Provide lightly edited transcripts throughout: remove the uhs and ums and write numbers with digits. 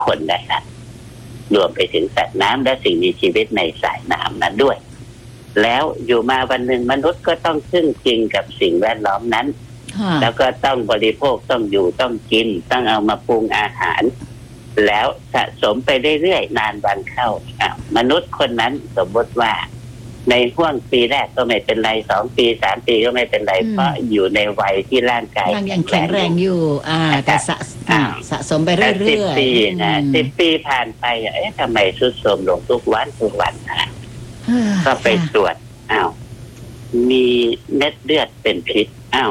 คนและสัตว์รวมไปถึงสัตว์น้ำและสิ่งมีชีวิตในสายน้ำนั้นด้วยแล้วอยู่มาวันหนึ่งมนุษย์ก็ต้องพึ่งพิงกับสิ่งแวดล้อมนั้นแล้วก็ต้องบริโภคต้องอยู่ต้องกินต้องเอามาปรุงอาหารแล้วสะสมไปเรื่อยๆนานวันเข้ามนุษย์คนนั้นสมมติว่าในห่วงปีแรกก็ไม่เป็นไร2 ปี3 ปีก็ไม่เป็นไรเพราะอยู่ในวัยที่ร่างกายยังแข็งแรงอยู่แต่สะสมไปเรื่อยๆ10 ปีนะ10 ปีผ่านไปทำไมทรุดโทรมลงทุกวันก็ไปตรวจมีเม็ดเลือดเป็นพิษ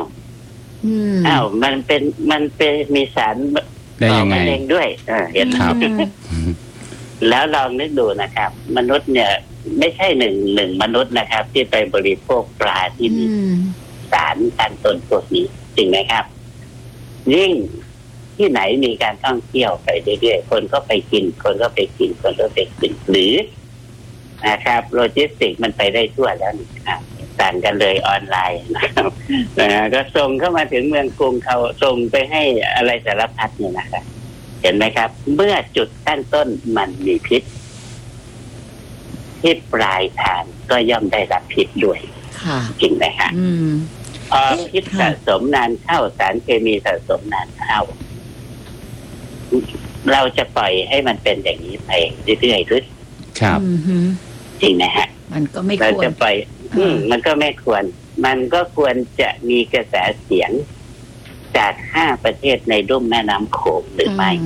มันเป็นมีสารก่อมะเร็งด้วยเห็นครับแล้วลองนึกดูนะครับมนุษย์เนี่ยไม่ใช่หนึ่งมนุษย์นะครับที่ไปบริโภคปลาที่มีสารกันต้นพวกนี้จริงไหมครับยิ่งที่ไหนมีการท่องเที่ยวไปเรื่อยๆคนก็ไปกินคนก็ไปกินหรือนะครับโลจิสติกมันไปได้ทั่วแล้วนะครับต่างกันเลยออนไลน์นะครับก็ส่งเข้ามาถึงเมืองกรุงเขาส่งไปให้อะไรสารพัดเนี่ยนะครับเห็นไหมครับเมื่อจุดตั้งต้นมันมีพิษที่ปลายทางก็ย่อมได้รับพิษด้วยจริงไหมครับพอพิษสะสมนานเข้าสารเคมีสะสมนานเข้าเราจะปล่อยให้มันเป็นอย่างนี้ไปเรื่อยๆหรือครับจริงนะฮะมันก็ไม่ควรเราจะปล่อยมันก็ไม่ควรมันก็ควรจะมีกระแสเสียงจาก5 ประเทศในลุ่มแม่น้ำโขงหรือไม่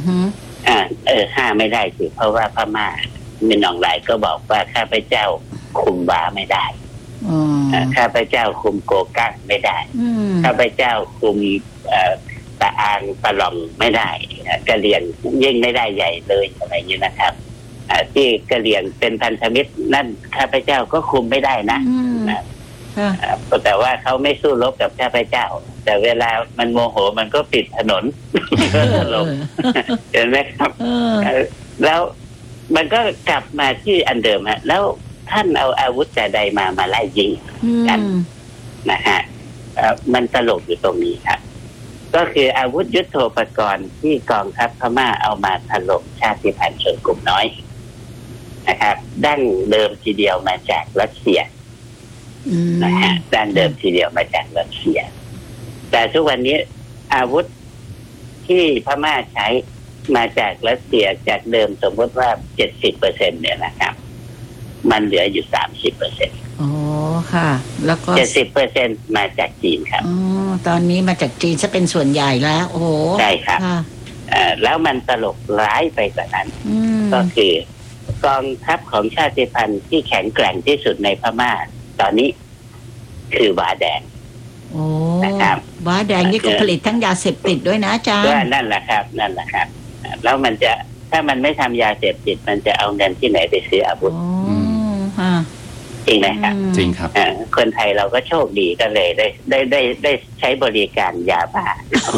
5ไม่ได้สิเพราะว่าพม่ามีน้องหลายก็บอกว่าข้าพเจ้าคุมบาไม่ได้ข้าพเจ้าคุมโกกั้งไม่ได้ข้าพเจ้าคุมตะอางปะหล่องไม่ได้กะเหรี่ยงยิ่งไม่ได้ใหญ่เลยอะไรอย่างนี้นะครับที่กะเหรี่ยงเป็นพันธมิตรนั่นข้าพเจ้าก็คุมไม่ได้นะแต่ว่าเขาไม่สู้รบกับข้าพเจ้าแต่เวลามันโมโหมันก็ปิดถนนก็ถล่มเห็นไหมครับแล้วมันก็กลับมาที่อันเดิมฮะแล้วท่านเอาอาวุธแต่ใดมาไล่ยิงกันนะฮะมันตลกอยู่ตรงนี้ครับก็คืออาวุธยุทโธปกรณ์ที่กองทัพพม่าเอามาถล่มชาติพันธุ์ชนกลุ่มน้อยนะครับดั้งเดิมทีเดียวมาจากรัสเซียนะฮะดั้งเดิมทีเดียวมาจากรัสเซียแต่ทุกวันนี้อาวุธที่พม่าใช้มาจากรัสเซียจากเดิมสมมติว่า 70% เนี่ยนะครับมันเหลืออยู่ 30% อ๋อค่ะแล้วก็ 70% มาจากจีนครับตอนนี้มาจากจีนจะเป็นส่วนใหญ่แล้วโอ้ใช่ครับแล้วมันตลกร้ายไปกว่านั้นก็คือกองทัพของชาติพันธุ์ที่แข็งแกร่งที่สุดในพม่าตอนนี้คือวาแดงนะครับวาแดงนี่ก็ผลิตทั้งยาเสพติดด้วยนะอาจารย์นั่นแหละครับแล้วมันจะถ้ามันไม่ทำยาเสพติดมันจะเอาเงินที่ไหนไปซื้ออาวุธจริงไหมครับจริงครับคนไทยเราก็โชคดีก็เลยได้ใช้บริการยาบ้า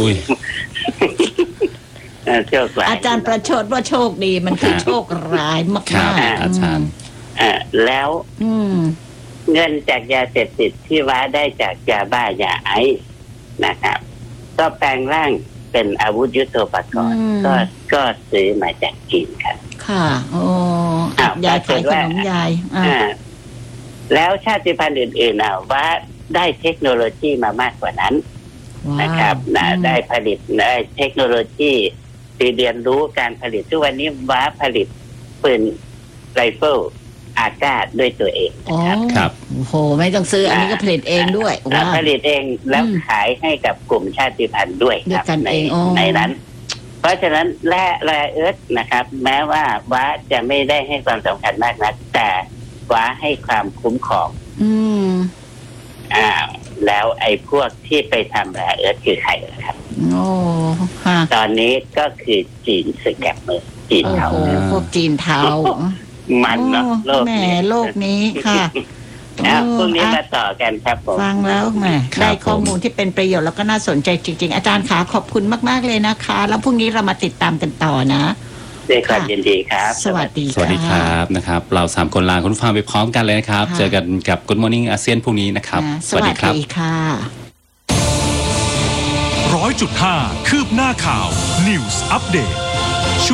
อาจารย์ประชดว่าโชคดีมันคือโชคร้ายมากๆอาจารย์แล้วเงินจากยาเสพติดที่ว้าได้จากยาบ้ายาไอซ์นะครับก็แปลงร่างเป็นอาวุธยุทโธปกรณ์ก็ซื้อมาจากจีนครับค่ะโอ้ยายขายขนมยายแล้วชาติพันธุ์อื่นๆว่าได้เทคโนโลยีมามากกว่านั้นนะครับได้ผลิตได้เทคโนโลยีที่เรียนรู้การผลิตทุกวันนี้ว่าผลิตปืนไรเฟิลอาก้าด้วยตัวเองครับโอ้โหไม่ต้องซื้ออันนี้ก็ผลิตเองด้วยผลิตเองแล้วขายให้กับกลุ่มชาติพันธุ์ด้วยครับในนั้นเพราะฉะนั้นแร่เอิร์ธนะครับแม้ว่าว้าจะไม่ได้ให้ความสำคัญมากนักแต่ว้าให้ความคุ้มครองแล้วไอ้พวกที่ไปทำแร่เอิร์ธคือใครครับตอนนี้ก็คือจีนสแกมเมอร์จีนเทาพวกจีนเทามันเนาะโลกนี้ค่ะพรุ่งนี้มาต่อกันครับผมฟังแล้วแหมได้ข้อมูลที่เป็นประโยชน์แล้วก็น่าสนใจจริงๆอาจารย์ขาขอบคุณมากๆเลยนะคะแล้วพรุ่งนี้เรามาติดตามกันต่อนะด้วยความยินดีครับสวัสดีครับนะครับเรา3คนลาคุณฟังไปพร้อมกันเลยนะครับเจอกันกับ Good Morning อาเซียนพรุ่งนี้นะครับสวัสดีครับค่ะ 100.5 คืบหน้าข่าว News Update